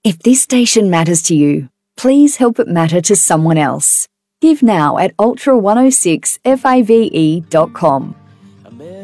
If this station matters to you, please help it matter to someone else. Give now at ultra106fave.com.